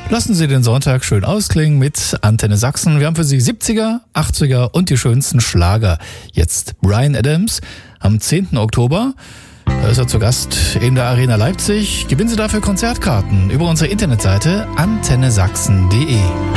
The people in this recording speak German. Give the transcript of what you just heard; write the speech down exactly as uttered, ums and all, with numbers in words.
Lassen Sie den Sonntag schön ausklingen mit Antenne Sachsen. Wir haben für Sie siebziger, achtziger und die schönsten Schlager. Jetzt Bryan Adams am zehnten Oktober. Da ist er zu Gast in der Arena Leipzig. Gewinnen Sie dafür Konzertkarten über unsere Internetseite antenne sachsen punkt de.